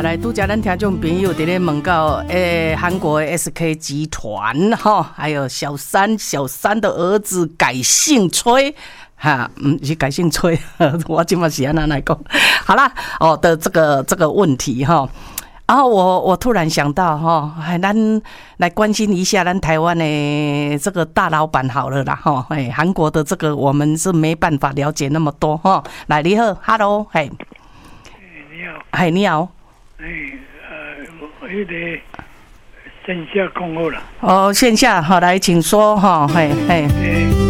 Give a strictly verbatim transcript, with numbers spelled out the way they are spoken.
来拄则咱听众朋友伫咧问到，诶，韩国的 S K 集团哈，还有小三，小三的儿子改姓崔。哈，嗯，是改姓崔，我今嘛是安那来讲，好啦，哦的这个这个问题哈，然后我我突然想到哈，哎，咱来关心一下咱台湾的这个大老板好了啦哈，哎，韩国的这个我们是没办法了解那么多哈。来，你好 ，Hello， 嘿， 你好， 哎，你好， 哎，呃，我有点线下讲好了。 哦，线下好，来，请说哈，嘿嘿。